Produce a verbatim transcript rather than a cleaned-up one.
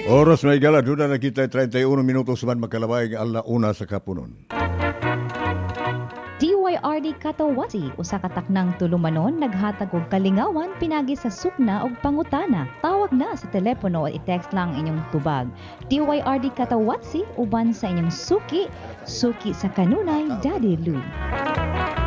Oras may gala, duda na kita treinta y uno minutos man magkalabay ang alauna sa kapunon. D Y R D Katawasi usa ka taknang tulumanon naghatag og kalingawan pinagi sa sukna og pangutana. Tawag na sa telepono o i-text lang inyong tubag. D Y R D Katawasi uban sa inyong suki, suki sa kanunay Daddy Lou.